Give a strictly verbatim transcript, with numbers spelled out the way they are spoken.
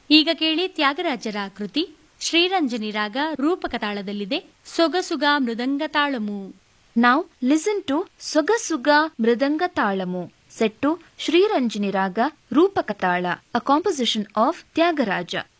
ಈಗ ಕೇಳಿ ತ್ಯಾಗರಾಜರ ಕೃತಿ ಶ್ರೀರಂಜನಿ ರಾಗ ರೂಪಕ ತಾಳದಲ್ಲಿದೆ ಸೊಗಸುಗ ಮೃದಂಗ ತಾಳಮು. Now listen to Sogasuga Mridanga Talamu, set to Sri Ranjini Raga Rupakatala, a composition of Tyagaraja.